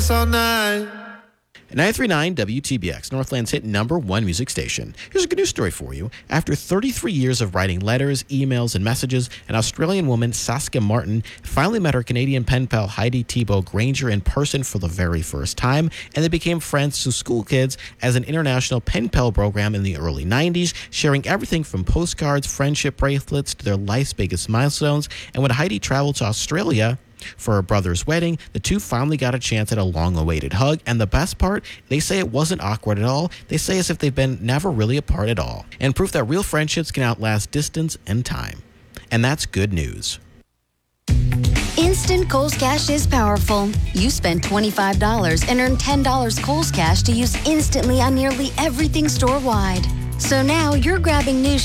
us all night. 939 WTBX, Northland's hit #1 music station. Here's a good news story for you. After 33 years of writing letters, emails, and messages, an Australian woman, Saskia Martin, finally met her Canadian pen pal Heidi Thibault Granger in person for the very first time, and they became friends to school kids as an international pen pal program in the early 90s, sharing everything from postcards, friendship bracelets, to their life's biggest milestones. And when Heidi traveled to Australia for her brother's wedding, the two finally got a chance at a long-awaited hug, and the best part, they say it wasn't awkward at all. They say as if they've been never really apart at all, and proof that real friendships can outlast distance and time. And that's good news. Instant Kohl's Cash is powerful. You spend $25 and earn $10 Kohl's Cash to use instantly on nearly everything store-wide. So now you're grabbing new